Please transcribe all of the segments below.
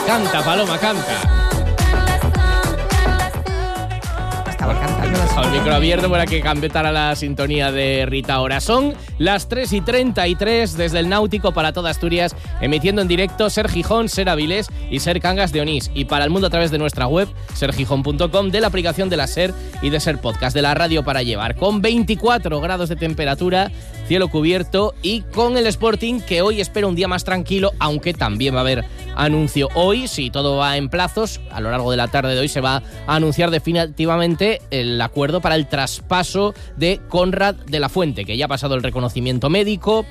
Canta, Paloma, canta. Estaba cantando. Dejado el micro abierto para que cambiara la sintonía de Rita Ora. Son las 3:33 desde el Náutico para toda Asturias, emitiendo en directo Ser Gijón, Ser Avilés y Ser Cangas de Onís. Y para el mundo a través de nuestra web, sergijón.com, de la aplicación de la Ser y de Ser Podcast, de la radio para llevar. Con 24 grados de temperatura, cielo cubierto y con el Sporting, que hoy espera un día más tranquilo, aunque también va a haber anuncio hoy. Si todo va en plazos, a lo largo de la tarde de hoy se va a anunciar definitivamente el acuerdo para el traspaso de Conrad de la Fuente, que ya ha pasado el reconocimiento médico,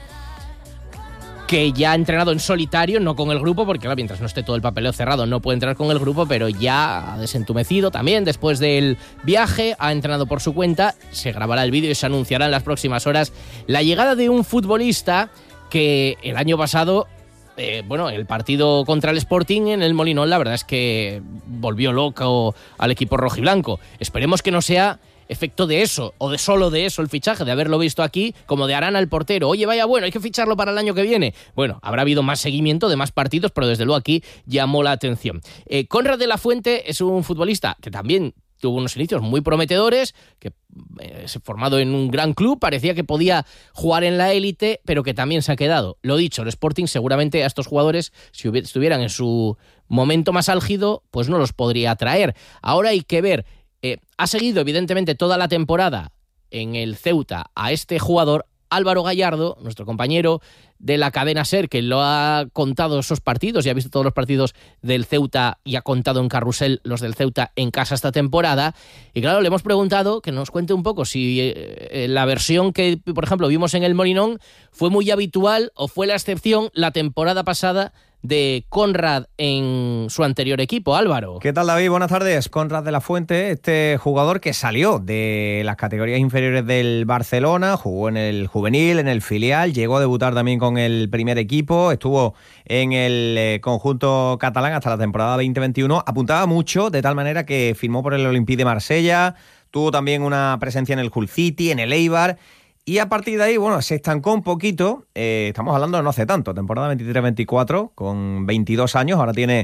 que ya ha entrenado en solitario, no con el grupo, porque claro, mientras no esté todo el papeleo cerrado no puede entrenar con el grupo, pero ya ha desentumecido también después del viaje, ha entrenado por su cuenta. Se grabará el vídeo y se anunciará en las próximas horas la llegada de un futbolista que el año pasado, el partido contra el Sporting en el Molinón, la verdad es que volvió loco al equipo rojiblanco. Esperemos que no sea efecto de eso, o de solo de eso el fichaje, de haberlo visto aquí, como de Arana el portero. Oye, vaya, bueno, hay que ficharlo para el año que viene. Bueno, habrá habido más seguimiento de más partidos, pero desde luego aquí llamó la atención. Conrad de la Fuente es un futbolista que también tuvo unos inicios muy prometedores, que se formado en un gran club, parecía que podía jugar en la élite, pero que también se ha quedado. Lo dicho, el Sporting seguramente a estos jugadores, si estuvieran en su momento más álgido, pues no los podría traer. Ahora hay que ver. Ha seguido evidentemente toda la temporada en el Ceuta a este jugador, Álvaro Gallardo, nuestro compañero de la cadena SER, que lo ha contado esos partidos y ha visto todos los partidos del Ceuta y ha contado en Carrusel los del Ceuta en casa esta temporada. Y claro, le hemos preguntado que nos cuente un poco si la versión que, por ejemplo, vimos en el Molinón fue muy habitual o fue la excepción la temporada pasada de Conrad en su anterior equipo. Álvaro. ¿Qué tal, David? Buenas tardes. Conrad de la Fuente, este jugador que salió de las categorías inferiores del Barcelona, jugó en el juvenil, en el filial, llegó a debutar también con el primer equipo, estuvo en el conjunto catalán hasta la temporada 2021, apuntaba mucho, de tal manera que firmó por el Olympique de Marsella, tuvo también una presencia en el Hull City, en el Eibar. Y a partir de ahí, se estancó un poquito, estamos hablando de no hace tanto, temporada 23-24, con 22 años, ahora tiene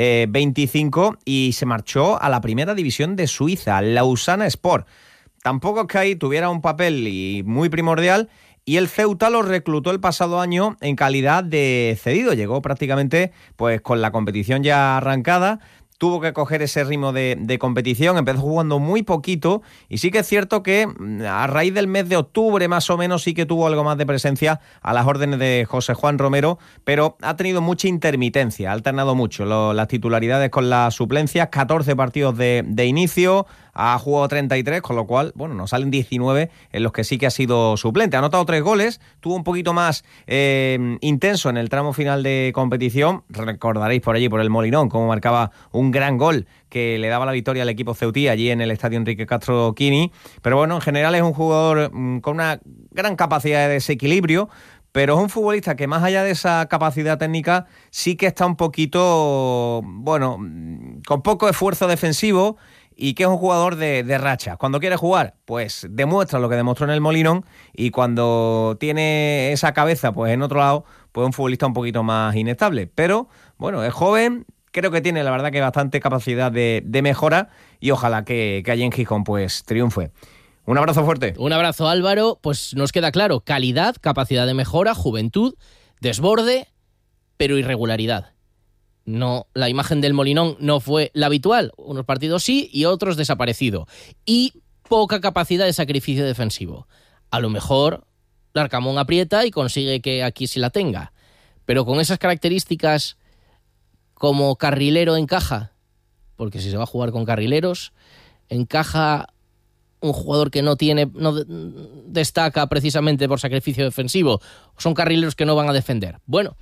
25, y se marchó a la primera división de Suiza, Lausana Sport. Tampoco es que ahí tuviera un papel muy primordial, y el Ceuta lo reclutó el pasado año en calidad de cedido, llegó prácticamente pues con la competición ya arrancada. Tuvo que coger ese ritmo de competición, empezó jugando muy poquito y sí que es cierto que a raíz del mes de octubre más o menos sí que tuvo algo más de presencia a las órdenes de José Juan Romero, pero ha tenido mucha intermitencia, ha alternado mucho las titularidades con las suplencias, 14 partidos de inicio, ha jugado 33, con lo cual, nos salen 19 en los que sí que ha sido suplente. Ha anotado 3 goles, tuvo un poquito más intenso en el tramo final de competición. Recordaréis por allí, por el Molinón, cómo marcaba un gran gol que le daba la victoria al equipo ceutí allí en el estadio Enrique Castro Quini. Pero en general es un jugador con una gran capacidad de desequilibrio, pero es un futbolista que más allá de esa capacidad técnica sí que está un poquito, con poco esfuerzo defensivo, y que es un jugador de racha. Cuando quiere jugar, pues demuestra lo que demostró en el Molinón, y cuando tiene esa cabeza pues en otro lado, pues un futbolista un poquito más inestable. Pero es joven, creo que tiene la verdad que bastante capacidad de mejora, y ojalá que allí en Gijón pues triunfe. Un abrazo fuerte. Un abrazo, Álvaro. Pues nos queda claro, calidad, capacidad de mejora, juventud, desborde, pero irregularidad. No, la imagen del Molinón no fue la habitual. Unos partidos sí y otros desaparecido. Y poca capacidad de sacrificio defensivo. A lo mejor Larcamón aprieta y consigue que aquí sí la tenga. Pero con esas características, como carrilero encaja. Porque si se va a jugar con carrileros, encaja un jugador que no destaca precisamente por sacrificio defensivo. Son carrileros que no van a defender.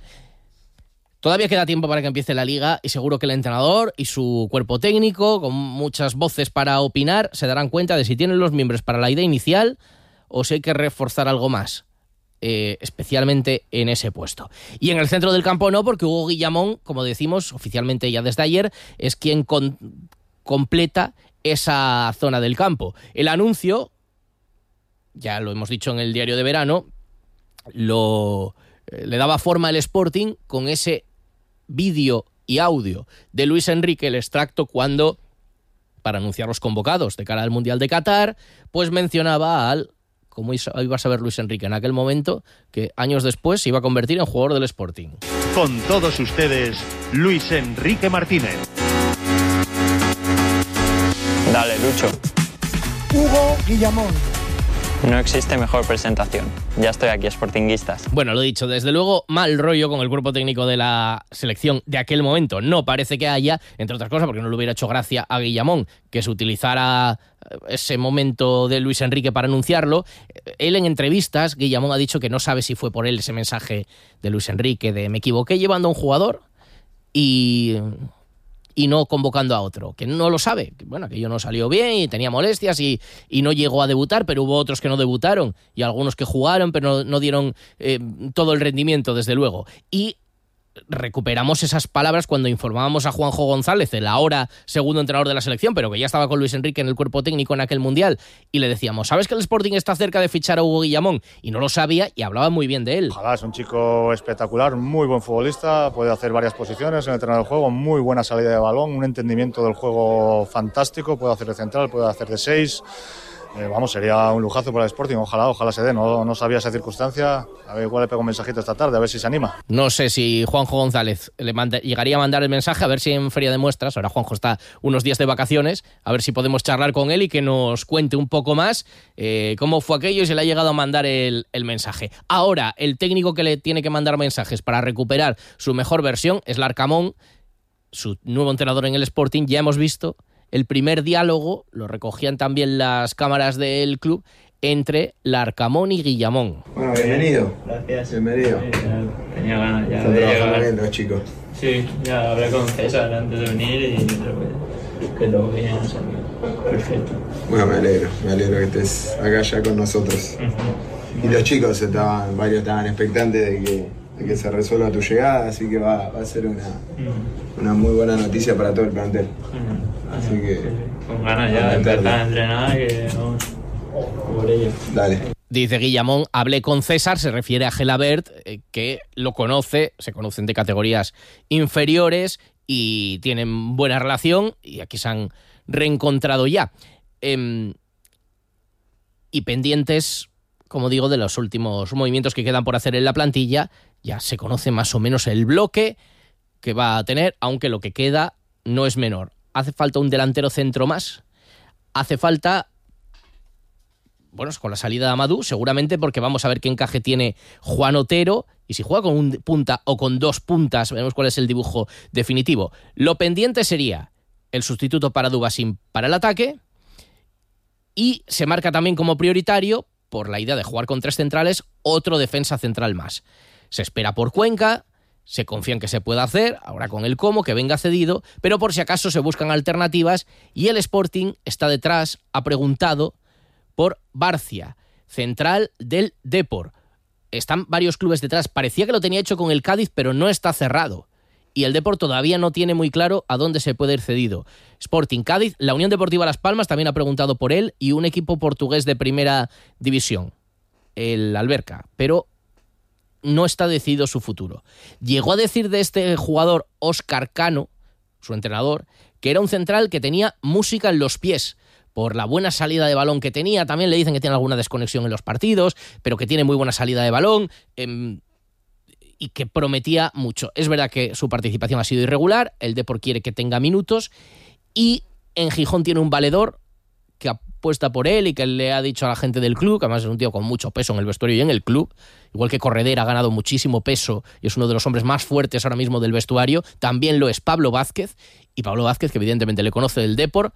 Todavía queda tiempo para que empiece la Liga y seguro que el entrenador y su cuerpo técnico, con muchas voces para opinar, se darán cuenta de si tienen los miembros para la idea inicial o si hay que reforzar algo más, especialmente en ese puesto. Y en el centro del campo no, porque Hugo Guillamón, como decimos oficialmente ya desde ayer, es quien completa esa zona del campo. El anuncio, ya lo hemos dicho en el diario de verano, le daba forma al Sporting con ese vídeo y audio de Luis Enrique, el extracto cuando, para anunciar los convocados de cara al Mundial de Qatar, pues mencionaba como iba a saber Luis Enrique en aquel momento, que años después se iba a convertir en jugador del Sporting. Con todos ustedes, Luis Enrique Martínez. Dale, Lucho. Hugo Guillamón. No existe mejor presentación. Ya estoy aquí, sportinguistas. Bueno, lo dicho, desde luego, mal rollo con el cuerpo técnico de la selección de aquel momento. No parece que haya, entre otras cosas, porque no le hubiera hecho gracia a Guillamón que se utilizara ese momento de Luis Enrique para anunciarlo. Él en entrevistas, Guillamón ha dicho que no sabe si fue por él ese mensaje de Luis Enrique de me equivoqué llevando a un jugador y no convocando a otro, que no lo sabe. Bueno, aquello no salió bien y tenía molestias y no llegó a debutar, pero hubo otros que no debutaron y algunos que jugaron, pero no dieron todo el rendimiento, desde luego. Y recuperamos esas palabras cuando informábamos a Juanjo González, el ahora segundo entrenador de la selección, pero que ya estaba con Luis Enrique en el cuerpo técnico en aquel Mundial, y le decíamos, ¿sabes que el Sporting está cerca de fichar a Hugo Guillamón? Y no lo sabía y hablaba muy bien de él. Ojalá, es un chico espectacular, muy buen futbolista, puede hacer varias posiciones en el terreno del juego, muy buena salida de balón, un entendimiento del juego fantástico, puede hacer de central, puede hacer de 6. Sería un lujazo para el Sporting, ojalá se dé, no sabía esa circunstancia, a ver, igual le pego un mensajito esta tarde, a ver si se anima. No sé si Juanjo González llegaría a mandar el mensaje, a ver si en Feria de Muestras, ahora Juanjo está unos días de vacaciones, a ver si podemos charlar con él y que nos cuente un poco más cómo fue aquello y si le ha llegado a mandar el mensaje. Ahora, el técnico que le tiene que mandar mensajes para recuperar su mejor versión es Larcamón, su nuevo entrenador en el Sporting. Ya hemos visto el primer diálogo, lo recogían también las cámaras del club, entre Larcamón y Guillamón. Bueno, bienvenido. Gracias. Bienvenido. Tenía ganas ya Están de trabajando llegar. bien los chicos. Sí, ya hablé con César antes de venir y creo que todo bien, o sea, perfecto. Bueno, me alegro que estés acá ya con nosotros. Y los chicos varios estaban expectantes de que se resuelva tu llegada, así que va a ser una muy buena noticia para todo el plantel. Así que con ganas ya de empezar a entrenar, que vamos por ello. Dale. Dice Guillamón, hablé con César, se refiere a Gelabert, que lo conoce, se conocen de categorías inferiores y tienen buena relación y aquí se han reencontrado ya. Y pendientes, como digo, de los últimos movimientos que quedan por hacer en la plantilla, ya se conoce más o menos el bloque que va a tener, aunque lo que queda no es menor. Hace falta un delantero centro más, hace falta, bueno, con la salida de Amadou, seguramente porque vamos a ver qué encaje tiene Juan Otero, y si juega con un punta o con dos puntas, veremos cuál es el dibujo definitivo. Lo pendiente sería el sustituto para Dubasín para el ataque, y se marca también como prioritario, por la idea de jugar con 3 centrales, otro defensa central más. Se espera por Cuenca, se confía en que se pueda hacer, ahora con el Como, que venga cedido, pero por si acaso se buscan alternativas y el Sporting está detrás, ha preguntado por Barcia, central del Depor. Están varios clubes detrás, parecía que lo tenía hecho con el Cádiz, pero no está cerrado. Y el Depor todavía no tiene muy claro a dónde se puede ir cedido. Sporting, Cádiz, la Unión Deportiva Las Palmas también ha preguntado por él y un equipo portugués de primera división, el Alberca, pero no está decidido su futuro. Llegó a decir de este jugador Óscar Cano, su entrenador, que era un central que tenía música en los pies por la buena salida de balón que tenía. También le dicen que tiene alguna desconexión en los partidos, pero que tiene muy buena salida de balón y que prometía mucho. Es verdad que su participación ha sido irregular, el Depor quiere que tenga minutos y en Gijón tiene un valedor que apuesta por él y que le ha dicho a la gente del club, que además es un tío con mucho peso en el vestuario y en el club, igual que Corredera ha ganado muchísimo peso y es uno de los hombres más fuertes ahora mismo del vestuario, también lo es Pablo Vázquez, y Pablo Vázquez, que evidentemente le conoce del Depor,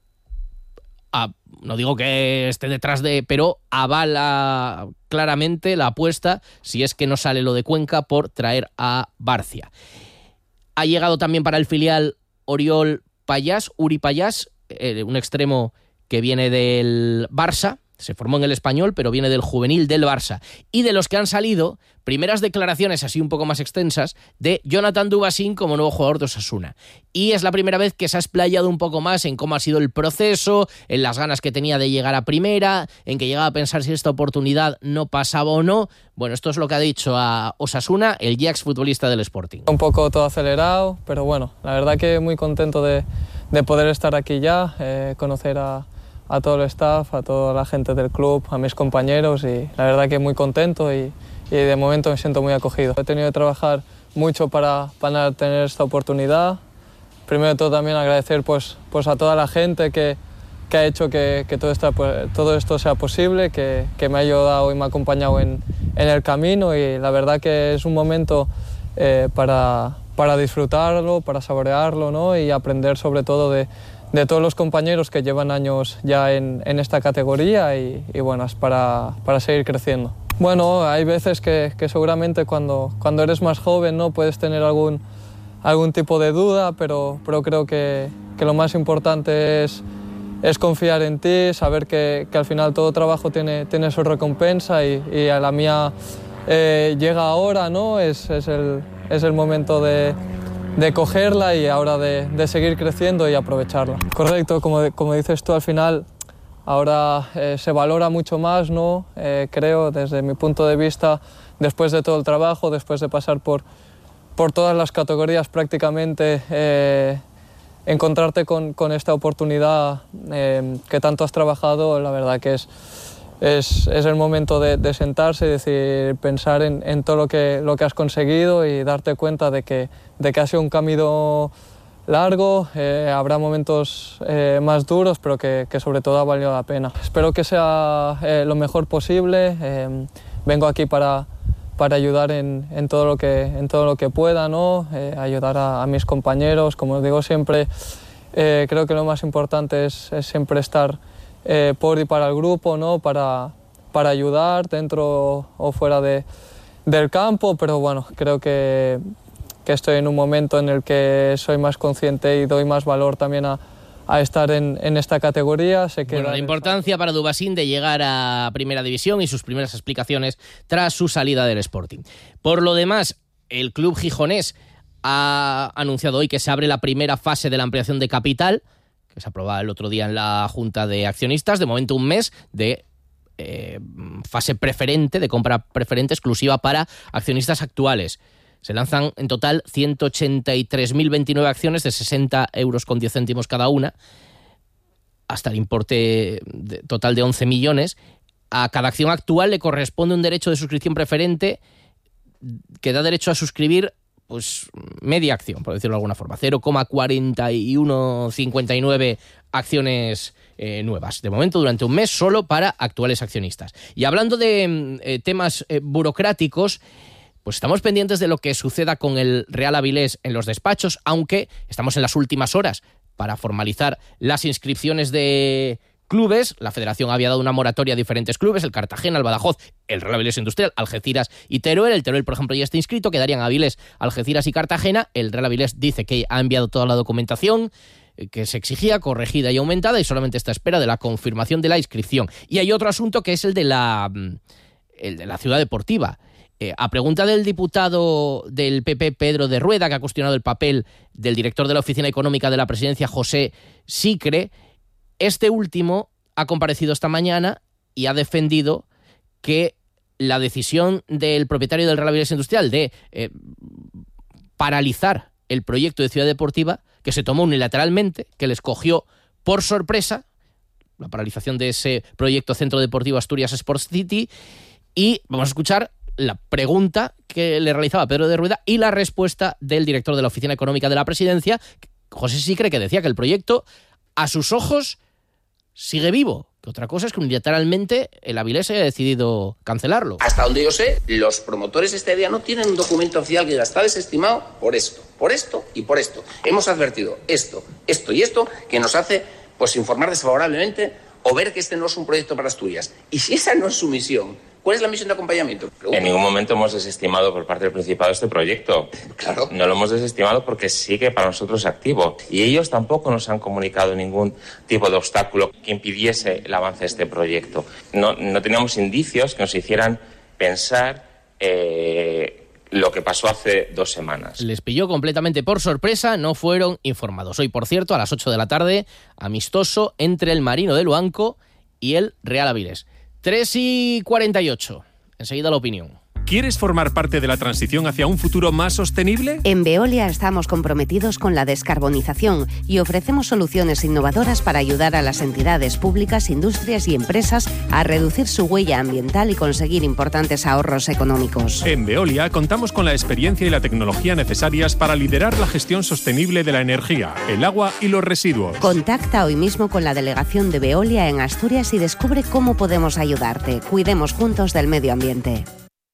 no digo que esté detrás pero avala claramente la apuesta, si es que no sale lo de Cuenca, por traer a Barcia. Ha llegado también para el filial Uri Payás, un extremo que viene del Barça, se formó en el Español, pero viene del juvenil del Barça. Y de los que han salido, primeras declaraciones así un poco más extensas de Jonathan Dubassin como nuevo jugador de Osasuna. Y es la primera vez que se ha explayado un poco más en cómo ha sido el proceso, en las ganas que tenía de llegar a primera, en que llegaba a pensar si esta oportunidad no pasaba o no. Bueno, esto es lo que ha dicho a Osasuna el ya exfutbolista del Sporting. Un poco todo acelerado, pero bueno, la verdad que muy contento de poder estar aquí ya, conocer a todo el staff, a toda la gente del club, a mis compañeros, y la verdad que muy contento y de momento me siento muy acogido. He tenido que trabajar mucho para tener esta oportunidad. Primero de todo también agradecer pues a toda la gente que ha hecho que todo esto sea posible, que me ha ayudado y me ha acompañado en el camino, y la verdad que es un momento para disfrutarlo, para saborearlo, ¿no? Y aprender sobre todo de todos los compañeros que llevan años ya en esta categoría, y bueno, es para seguir creciendo. Bueno, hay veces que seguramente cuando eres más joven, ¿no?, puedes tener algún tipo de duda, pero creo que lo más importante es confiar en ti, saber que al final todo trabajo tiene su recompensa, y a la mía llega ahora, ¿no? Es el momento de cogerla y ahora de seguir creciendo y aprovecharla. Correcto, como dices tú, al final ahora se valora mucho más, ¿no? Creo, desde mi punto de vista, después de todo el trabajo, después de pasar por todas las categorías prácticamente, encontrarte con esta oportunidad que tanto has trabajado, la verdad que es el momento de sentarse y decir, pensar en todo lo que has conseguido, y darte cuenta de que ha sido un camino largo, habrá momentos más duros, pero que sobre todo ha valido la pena. Espero que sea lo mejor posible. Vengo aquí para ayudar en todo lo que pueda, ¿no? Ayudar a mis compañeros. Como os digo siempre, creo que lo más importante es siempre estar por y para el grupo, ¿no? Para ayudar dentro o fuera del campo, pero bueno, creo que estoy en un momento en el que soy más consciente y doy más valor también a estar en esta categoría. La importancia para Dubassin de llegar a Primera División y sus primeras explicaciones tras su salida del Sporting. Por lo demás, el club gijonés ha anunciado hoy que se abre la primera fase de la ampliación de capital, que se aprobaba el otro día en la Junta de Accionistas. De momento, un mes de fase preferente, de compra preferente exclusiva para accionistas actuales. Se lanzan en total 183.029 acciones de 60,10 € cada una, hasta el importe total de 11 millones. A cada acción actual le corresponde un derecho de suscripción preferente que da derecho a suscribir pues media acción, por decirlo de alguna forma, 0,4159 acciones nuevas. De momento, durante un mes, solo para actuales accionistas. Y hablando de temas burocráticos, pues estamos pendientes de lo que suceda con el Real Avilés en los despachos, aunque estamos en las últimas horas para formalizar las inscripciones de clubes. La Federación había dado una moratoria a diferentes clubes, el Cartagena, el Badajoz, el Real Avilés Industrial, Algeciras y Teruel. El Teruel, por ejemplo, ya está inscrito, quedarían Avilés, Algeciras y Cartagena. El Real Avilés dice que ha enviado toda la documentación que se exigía, corregida y aumentada, y solamente está a espera de la confirmación de la inscripción. Y hay otro asunto que es el de la ciudad deportiva. A pregunta del diputado del PP, Pedro de Rueda, que ha cuestionado el papel del director de la Oficina Económica de la Presidencia, José Sicre, este último ha comparecido esta mañana y ha defendido que la decisión del propietario del Real Avilés Industrial de paralizar el proyecto de ciudad deportiva, que se tomó unilateralmente, que les cogió por sorpresa, la paralización de ese proyecto Centro Deportivo Asturias Sports City, y vamos a escuchar la pregunta que le realizaba Pedro de Rueda y la respuesta del director de la Oficina Económica de la Presidencia, José Sicre, que decía que el proyecto, a sus ojos, sigue vivo. Que otra cosa es que unilateralmente el Avilés haya decidido cancelarlo. Hasta donde yo sé, los promotores de esta idea no tienen un documento oficial que ya está desestimado por esto y por esto. Hemos advertido esto y esto, que nos hace pues informar desfavorablemente o ver que este no es un proyecto para Asturias. Y si esa no es su misión, ¿cuál es la misión de acompañamiento? Pregunto. En ningún momento hemos desestimado por parte del Principado este proyecto. Claro. No lo hemos desestimado porque sigue para nosotros activo. Y ellos tampoco nos han comunicado ningún tipo de obstáculo que impidiese el avance de este proyecto. No teníamos indicios que nos hicieran pensar lo que pasó hace 2 semanas. Les pilló completamente por sorpresa, no fueron informados. Hoy, por cierto, a las 8 de la tarde, amistoso entre el Marino de Luanco y el Real Avilés. 3:48. Enseguida la opinión. ¿Quieres formar parte de la transición hacia un futuro más sostenible? En Veolia estamos comprometidos con la descarbonización y ofrecemos soluciones innovadoras para ayudar a las entidades públicas, industrias y empresas a reducir su huella ambiental y conseguir importantes ahorros económicos. En Veolia contamos con la experiencia y la tecnología necesarias para liderar la gestión sostenible de la energía, el agua y los residuos. Contacta hoy mismo con la delegación de Veolia en Asturias y descubre cómo podemos ayudarte. Cuidemos juntos del medio ambiente.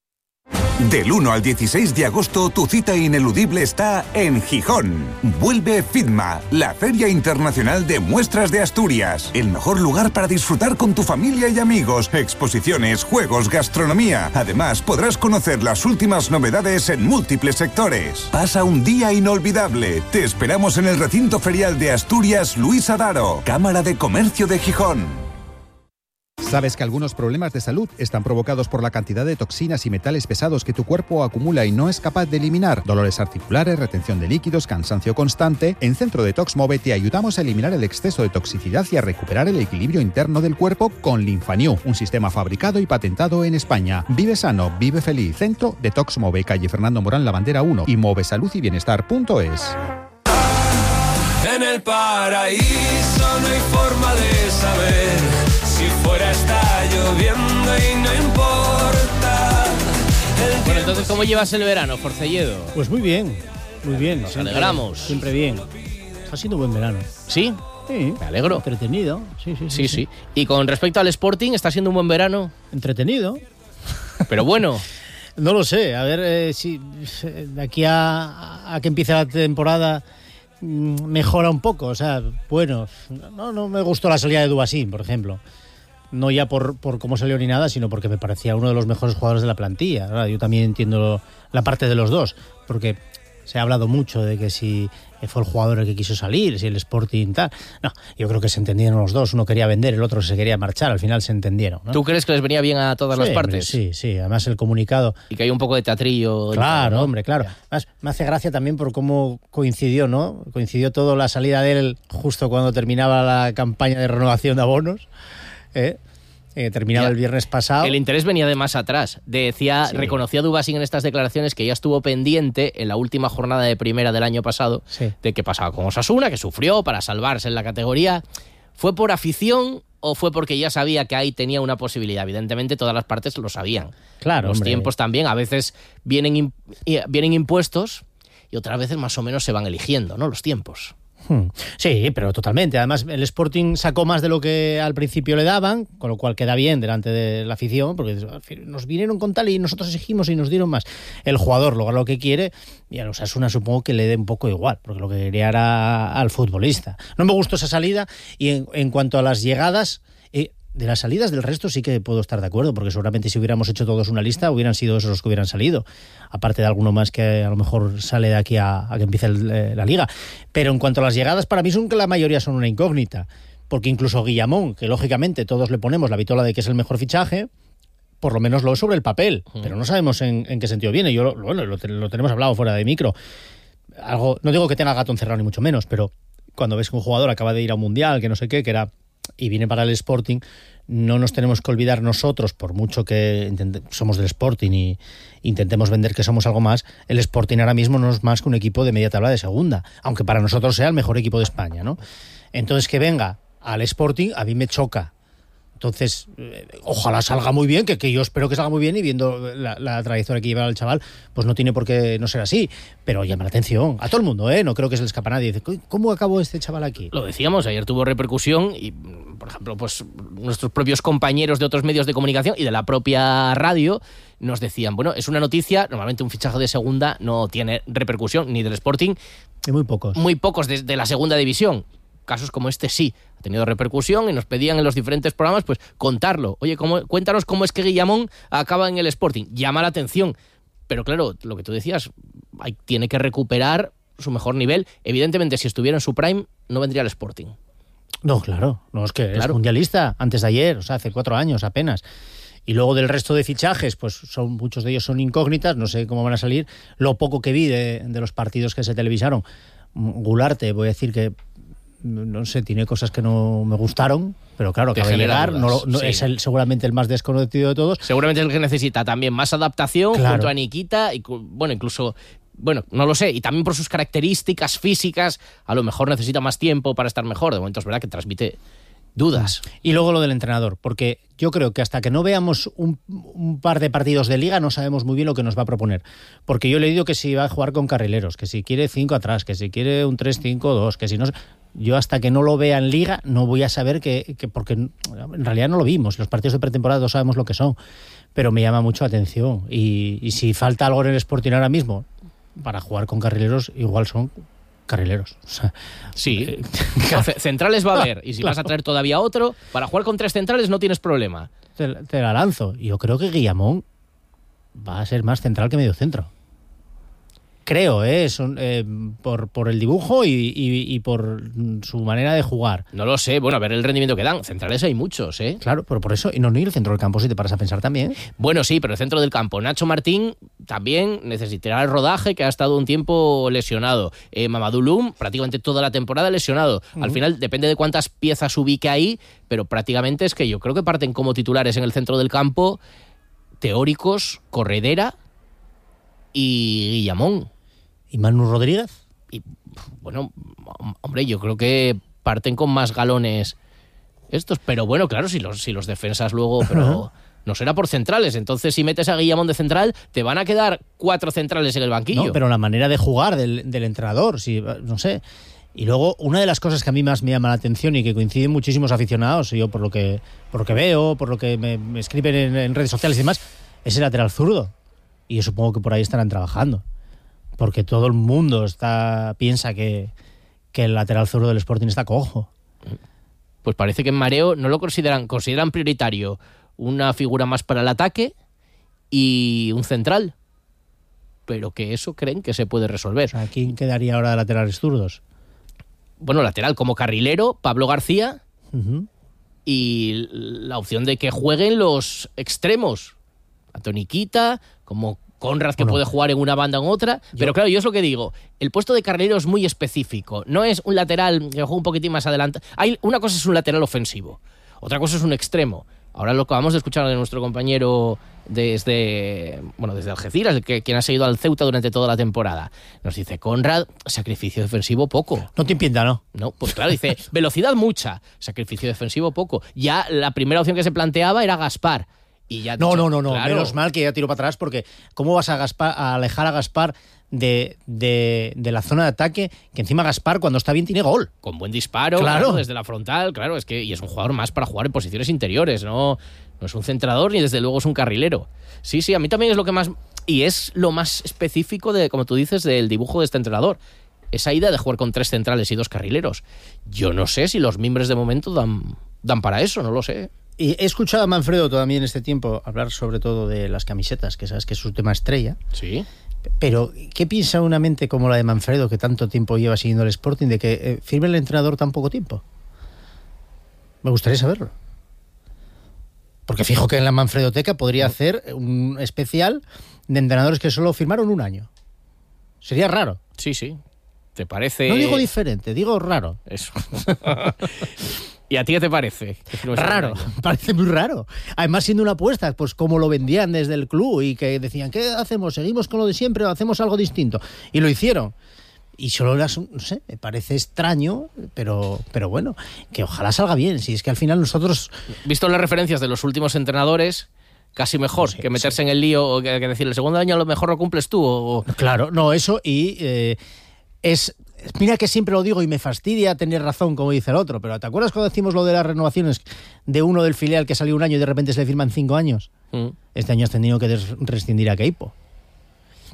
Del 1 al 16 de agosto, tu cita ineludible está en Gijón. Vuelve FIDMA, la Feria Internacional de Muestras de Asturias. El mejor lugar para disfrutar con tu familia y amigos. Exposiciones, juegos, gastronomía. Además, podrás conocer las últimas novedades en múltiples sectores. Pasa un día inolvidable. Te esperamos en el recinto ferial de Asturias Luis Adaro, Cámara de Comercio de Gijón. ¿Sabes que algunos problemas de salud están provocados por la cantidad de toxinas y metales pesados que tu cuerpo acumula y no es capaz de eliminar? Dolores articulares, retención de líquidos, cansancio constante. En Centro Detox Move te ayudamos a eliminar el exceso de toxicidad y a recuperar el equilibrio interno del cuerpo con Linfanew, un sistema fabricado y patentado en España. Vive sano, vive feliz. Centro Detox Move, calle Fernando Morán, La Bandera 1 y movesaludybienestar.es. En el paraíso no hay forma de saber si fuera está lloviendo y no importa. Bueno, entonces, ¿cómo llevas el verano, Forcelledo? Pues muy bien, muy bien. Nos alegramos. Siempre bien. Está siendo buen verano. ¿Sí? Sí. Me alegro. Entretenido. Sí. Y con respecto al Sporting, ¿está siendo un buen verano? Entretenido. Pero bueno. No lo sé. A ver si de aquí a que empiece la temporada mejora un poco. O sea, bueno, no me gustó la salida de Dubasín, por ejemplo. No ya por cómo salió ni nada, sino porque me parecía uno de los mejores jugadores de la plantilla. Ahora, yo también entiendo la parte de los dos, porque se ha hablado mucho de que si fue el jugador el que quiso salir, si el Sporting tal. No, yo creo que se entendieron los dos. Uno quería vender, el otro se quería marchar. Al final se entendieron, ¿no? ¿Tú crees que les venía bien a todas las partes? Sí. Además, el comunicado... Y que hay un poco de teatrillo. Claro, ¿no? Hombre, claro. Además, me hace gracia también por cómo coincidió, ¿no? Coincidió todo la salida de él justo cuando terminaba la campaña de renovación de abonos. Terminaba el viernes pasado. El interés venía de más atrás. Reconoció a Dubasín en estas declaraciones que ya estuvo pendiente en la última jornada de primera del año pasado de qué pasaba con Osasuna, que sufrió para salvarse en la categoría. ¿Fue por afición o fue porque ya sabía que ahí tenía una posibilidad? Evidentemente todas las partes lo sabían. Claro, los tiempos también a veces vienen impuestos y otras veces más o menos se van eligiendo, ¿no? Los tiempos. Sí, pero totalmente. Además, el Sporting sacó más de lo que al principio le daban, con lo cual queda bien delante de la afición, porque nos vinieron con tal y nosotros exigimos y nos dieron más. El jugador logra lo que quiere y a los Osasuna supongo que le dé un poco igual, porque lo que quería era al futbolista. No me gustó esa salida y en cuanto a las llegadas... de las salidas del resto sí que puedo estar de acuerdo, porque seguramente si hubiéramos hecho todos una lista hubieran sido esos los que hubieran salido, aparte de alguno más que a lo mejor sale de aquí a que empiece la liga. Pero en cuanto a las llegadas, para mí son que la mayoría son una incógnita, porque incluso Guillamón, que lógicamente todos le ponemos la vitola de que es el mejor fichaje, por lo menos lo es sobre el papel, pero no sabemos en qué sentido viene. Yo lo tenemos hablado fuera de micro. No digo que tenga gato encerrado ni mucho menos, pero cuando ves que un jugador acaba de ir a un mundial, que no sé qué, que era... y viene para el Sporting, no nos tenemos que olvidar nosotros, por mucho que somos del Sporting y intentemos vender que somos algo más, el Sporting ahora mismo no es más que un equipo de media tabla de segunda, aunque para nosotros sea el mejor equipo de España, ¿no? Entonces, que venga al Sporting a mí me choca. Entonces, ojalá salga muy bien, que yo espero que salga muy bien, y viendo la trayectoria que lleva el chaval, pues no tiene por qué no ser así. Pero llama la atención a todo el mundo, ¿eh? No creo que se le escapa a nadie. Dice, ¿cómo acabó este chaval aquí? Lo decíamos, ayer tuvo repercusión y, por ejemplo, pues nuestros propios compañeros de otros medios de comunicación y de la propia radio nos decían, bueno, es una noticia, normalmente un fichaje de segunda no tiene repercusión, ni del Sporting. Y muy pocos. Muy pocos de la segunda división. casos como este sí, ha tenido repercusión y nos pedían en los diferentes programas pues contarlo. Oye, cuéntanos cómo es que Guillamón acaba en el Sporting. Llama la atención. Pero claro, lo que tú decías, tiene que recuperar su mejor nivel. Evidentemente, si estuviera en su prime, no vendría al Sporting. No, claro. No, es que es mundialista antes de ayer, o sea, hace 4 años apenas. Y luego del resto de fichajes, pues muchos de ellos son incógnitas, no sé cómo van a salir. Lo poco que vi de los partidos que se televisaron, Gularte, voy a decir que, no sé, tiene cosas que no me gustaron, pero claro, acaba de llegar, sí. Es seguramente el más desconocido de todos. Seguramente es el que necesita también más adaptación, junto a Nikita, y bueno, incluso... Bueno, no lo sé, y también por sus características físicas, a lo mejor necesita más tiempo para estar mejor. De momento es verdad que transmite dudas. Y luego lo del entrenador, porque yo creo que hasta que no veamos un par de partidos de Liga no sabemos muy bien lo que nos va a proponer. Porque yo le he dicho que si va a jugar con carrileros, que si quiere 5 atrás, que si quiere un 3-5-2, que si no... Yo hasta que no lo vea en Liga no voy a saber que porque en realidad no lo vimos. Los partidos de pretemporada no sabemos lo que son, pero me llama mucho la atención. Y si falta algo en el Sporting ahora mismo para jugar con carrileros, igual son carrileros. O sea, sí, centrales va a haber, y si vas a traer todavía otro, para jugar con 3 centrales no tienes problema. Te la lanzo. Yo creo que Guillamón va a ser más central que medio centro. Creo, por el dibujo y por su manera de jugar. No lo sé, bueno, a ver el rendimiento que dan. Centrales hay muchos, ¿eh? Claro, pero por eso, y no el centro del campo, si te paras a pensar también. Bueno, sí, pero el centro del campo. Nacho Martín también necesitará el rodaje, que ha estado un tiempo lesionado. Mamadou Loum, prácticamente toda la temporada lesionado. Al final, depende de cuántas piezas ubique ahí, pero prácticamente es que yo creo que parten como titulares en el centro del campo teóricos, Corredera y Guillamón. ¿Y Manu Rodríguez? Y bueno, hombre, yo creo que parten con más galones estos, pero bueno, claro, si los defensas luego, pero no será por centrales, entonces si metes a Guillamón de central, te van a quedar 4 centrales en el banquillo. No, pero la manera de jugar del entrenador, no sé. Y luego, una de las cosas que a mí más me llama la atención y que coinciden muchísimos aficionados, yo por lo que veo, por lo que me escriben en redes sociales y demás, es el lateral zurdo. Y yo supongo que por ahí estarán trabajando. Porque todo el mundo piensa que el lateral zurdo del Sporting está cojo. Pues parece que en Mareo no lo consideran prioritario una figura más para el ataque y un central. Pero que eso creen que se puede resolver. O sea, ¿quién quedaría ahora de laterales zurdos? Bueno, lateral como carrilero, Pablo García, y la opción de que jueguen los extremos. Tanto Nikita como Conrad, que puede jugar en una banda o en otra. Pero claro, yo es lo que digo. El puesto de carrilero es muy específico. No es un lateral que juega un poquitín más adelante. Una cosa es un lateral ofensivo. Otra cosa es un extremo. Ahora lo acabamos de escuchar de nuestro compañero desde Algeciras, quien ha seguido al Ceuta durante toda la temporada. Nos dice, Conrad, sacrificio defensivo poco. No te impienta, ¿no? No, pues claro, dice, velocidad mucha, sacrificio defensivo poco. Ya la primera opción que se planteaba era Gaspar. Y ya no, claro. Menos mal que ya tiro para atrás, porque ¿cómo vas a alejar a Gaspar de la zona de ataque? Que encima Gaspar, cuando está bien, tiene gol. Con buen disparo, claro, desde la frontal, claro, y es un jugador más para jugar en posiciones interiores, no es un centrador ni desde luego es un carrilero. Sí, a mí también es lo que más... Y es lo más específico, como tú dices, del dibujo de este entrenador. Esa idea de jugar con 3 centrales y 2 carrileros. Yo no sé si los mimbres de momento dan para eso, no lo sé. Y he escuchado a Manfredo también en este tiempo hablar sobre todo de las camisetas, que sabes que es su tema estrella. Sí. Pero, ¿qué piensa una mente como la de Manfredo, que tanto tiempo lleva siguiendo el Sporting, de que firme el entrenador tan poco tiempo? Me gustaría saberlo. Porque fijo que en la Manfredoteca podría hacer un especial de entrenadores que solo firmaron 1 año. Sería raro. Sí. ¿Te parece...? No digo diferente, digo raro. Eso. ¿Y a ti qué te parece? Raro, parece muy raro. Además, siendo una apuesta, pues como lo vendían desde el club y que decían, ¿qué hacemos? ¿Seguimos con lo de siempre o hacemos algo distinto? Y lo hicieron. Y solo no sé, me parece extraño, pero bueno, que ojalá salga bien. Si es que al final nosotros... Visto las referencias de los últimos entrenadores, casi mejor que meterse en el lío o que decir, el segundo año a lo mejor lo cumples tú. O... Claro, no, eso y es... Mira que siempre lo digo y me fastidia tener razón, como dice el otro, pero ¿te acuerdas cuando decimos lo de las renovaciones de uno del filial que salió 1 año y de repente se le firman 5 años? Este año has tenido que rescindir a Queipo.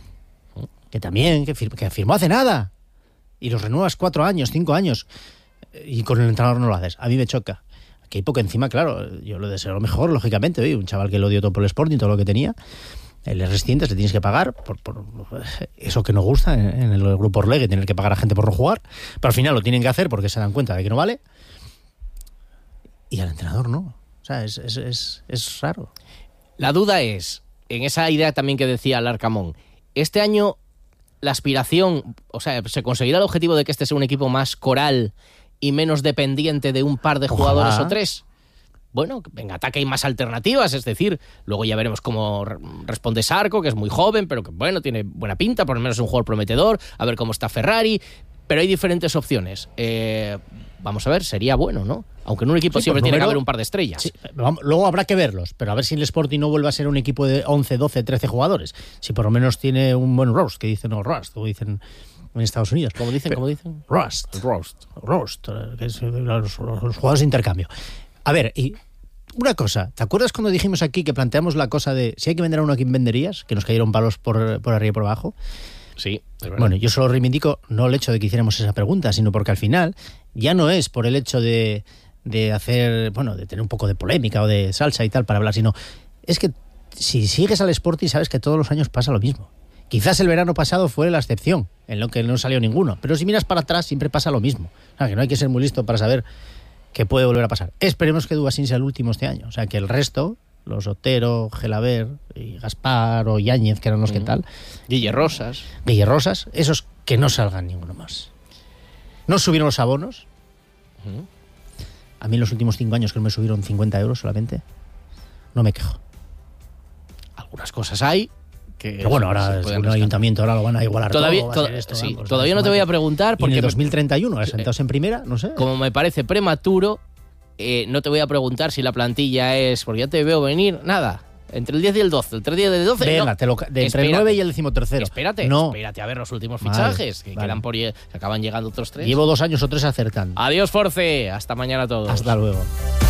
Que también, que firmó hace nada. Y los renuevas 4 años, 5 años. y con el entrenador no lo haces. A mí me choca. Aquí hay poco encima, claro, yo lo deseo lo mejor, lógicamente. Oye, un chaval que lo dio todo por el Sporting, todo lo que tenía. El reciente le tienes que pagar por eso que nos gusta en el grupo Orlegui, tener que pagar a gente por no jugar, pero al final lo tienen que hacer porque se dan cuenta de que no vale, y al entrenador no. O sea, es raro. La duda es, en esa idea también que decía Larcamón, este año la aspiración, o sea, ¿se conseguirá el objetivo de que este sea un equipo más coral y menos dependiente de un par de jugadores o tres? Bueno, en ataque hay más alternativas, es decir, luego ya veremos cómo responde Sarko, que es muy joven, pero que bueno, tiene buena pinta, por lo menos es un jugador prometedor, a ver cómo está Ferrari, pero hay diferentes opciones. Vamos a ver, sería bueno, ¿no? Aunque en un equipo siempre tiene que haber un par de estrellas. Sí, luego habrá que verlos, pero a ver si el Sporting no vuelve a ser un equipo de 11, 12, 13 jugadores, si por lo menos tiene un buen roast, que dicen, roast, o dicen en Estados Unidos. ¿Cómo dicen? Roast, que es los jugadores de intercambio. A ver, y una cosa, ¿te acuerdas cuando dijimos aquí que planteamos la cosa de si hay que vender a uno, ¿a quién venderías? Que nos cayeron palos por arriba y por abajo. Sí, es verdad. Bueno, yo solo reivindico no el hecho de que hiciéramos esa pregunta, sino porque al final ya no es por el hecho de hacer, bueno, de tener un poco de polémica o de salsa y tal para hablar, sino es que si sigues al Sporting sabes que todos los años pasa lo mismo. Quizás el verano pasado fue la excepción, en lo que no salió ninguno, pero si miras para atrás siempre pasa lo mismo. O sea, que no hay que ser muy listo para saber que puede volver a pasar. Esperemos que Dubasín sea el último este año. O sea, que el resto, los Otero, Gelaber, y Gaspar o Yáñez, que eran los que tal. Guille Rosas, esos que no salgan ninguno más. No subieron los abonos. A mí en los últimos 5 años que me subieron 50 euros solamente. No me quejo. Algunas cosas hay. Pero bueno, ahora el ayuntamiento ahora lo van a igualar todavía, todo. Todavía no te voy a preguntar porque en el 2031, sentados en primera, no sé. Como me parece prematuro, no te voy a preguntar si la plantilla es, porque ya te veo venir, nada, entre el 10 y el 12, entre el 10 y el 12. Venga, no. Entre el 9 y el 13º. Espérate a ver los últimos fichajes, que quedan que acaban llegando otros 3. Llevo 2 años o 3 acertando. Adiós, Force, hasta mañana a todos. Hasta luego.